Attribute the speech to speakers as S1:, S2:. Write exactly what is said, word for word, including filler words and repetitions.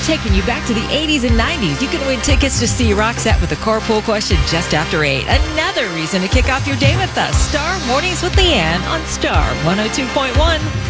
S1: taking you back to the eighties and nineties. You can win tickets to see Roxette with the carpool question just after eight. Another reason to kick off your day with us. Star Mornings with Leanne on Star one oh two point one.